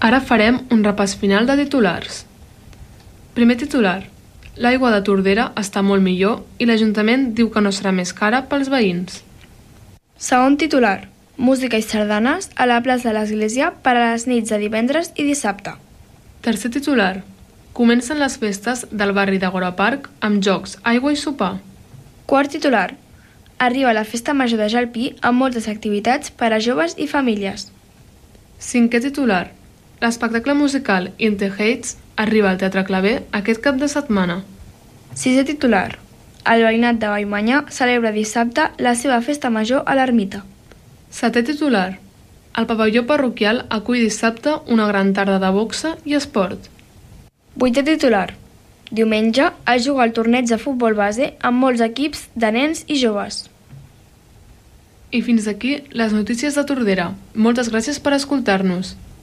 Ara farem un repàs final de titulars. Primer titular. L'aigua de Tordera està molt millor i l'Ajuntament diu que no serà més cara pels veïns. Segon titular. Música i sardanes a la plaça de l'Església per a les nits de divendres i dissabte. Tercer titular. Comencen les festes del barri d'Agora Park amb jocs, aigua i sopar. Quart titular. Arriba la festa major de Jalpí amb moltes activitats per a joves i famílies. Cinquè titular. L'espectacle musical In the Heights arriba al Teatre Claver aquest cap de setmana. Sisè titular. El veïnat de Vallmanya celebra dissabte la seva festa major a l'ermita. Setè titular. El pavelló parroquial acull dissabte una gran tarda de boxa i esport. Vuitè titular. Diumenge es juga el torneig de futbol base amb molts equips de nens i joves. I fins aquí les notícies de Tordera. Moltes gràcies per escoltar-nos.